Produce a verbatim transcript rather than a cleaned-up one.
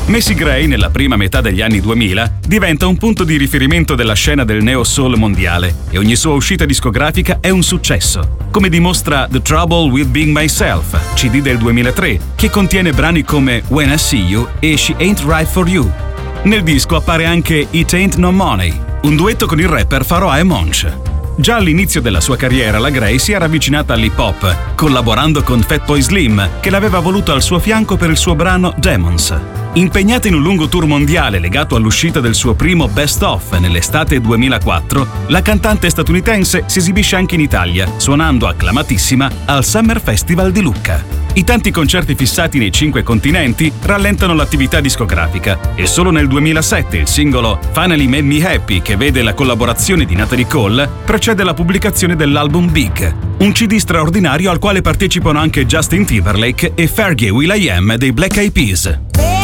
Macy Gray, nella prima metà degli anni duemila, diventa un punto di riferimento della scena del neo-soul mondiale e ogni sua uscita discografica è un successo, come dimostra The Trouble with Being Myself, C D del duemilatré, che contiene brani come When I See You e She Ain't Right For You. Nel disco appare anche It Ain't No Money, un duetto con il rapper Pharoahe Monch. Già all'inizio della sua carriera la Gray si era avvicinata all'hip hop, collaborando con Fatboy Slim, che l'aveva voluto al suo fianco per il suo brano Demons. Impegnata in un lungo tour mondiale legato all'uscita del suo primo Best Of nell'estate duemilaquattro, la cantante statunitense si esibisce anche in Italia, suonando acclamatissima al Summer Festival di Lucca. I tanti concerti fissati nei cinque continenti rallentano l'attività discografica e solo nel duemilasette il singolo Finally Made Me Happy, che vede la collaborazione di Natalie Cole, precede la pubblicazione dell'album Big, un C D straordinario al quale partecipano anche Justin Timberlake e Fergie will I Am dei Black Eyed Peas.